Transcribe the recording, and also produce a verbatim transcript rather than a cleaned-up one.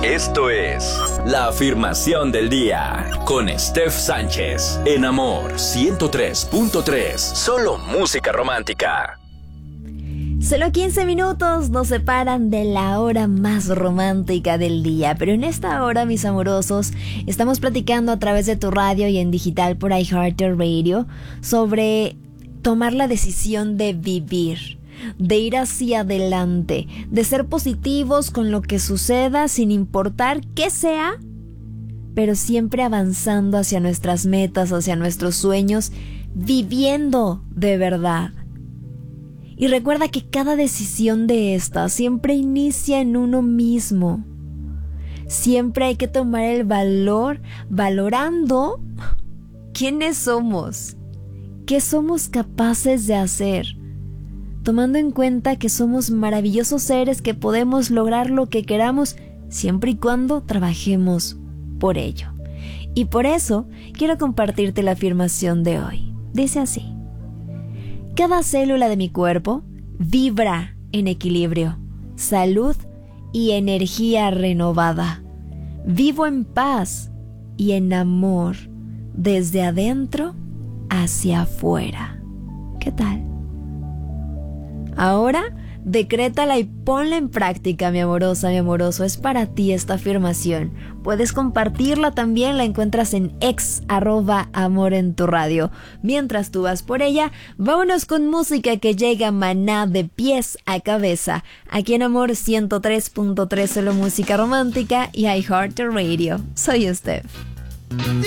Esto es la afirmación del día con Steph Sánchez en Amor ciento tres punto tres. Solo música romántica. Solo quince minutos nos separan de la hora más romántica del día, pero en esta hora, mis amorosos, estamos platicando a través de tu radio y en digital por iHeartRadio sobre tomar la decisión de vivir, de ir hacia adelante, de ser positivos con lo que suceda sin importar qué sea, pero siempre avanzando hacia nuestras metas, hacia nuestros sueños, viviendo de verdad. Y recuerda que cada decisión de esta siempre inicia en uno mismo. Siempre hay que tomar el valor valorando quiénes somos, qué somos capaces de hacer, tomando en cuenta que somos maravillosos seres que podemos lograr lo que queramos siempre y cuando trabajemos por ello. Y por eso quiero compartirte la afirmación de hoy. Dice así: cada célula de mi cuerpo vibra en equilibrio, salud y energía renovada. Vivo en paz y en amor desde adentro hacia afuera. ¿Qué tal? Ahora, decrétala y ponla en práctica, mi amorosa, mi amoroso. Es para ti esta afirmación. Puedes compartirla también, la encuentras en ex arroba amor en tu radio. Mientras tú vas por ella, vámonos con música que llega maná de pies a cabeza. Aquí en Amor ciento tres punto tres, solo música romántica y iHeartRadio. Soy Steph.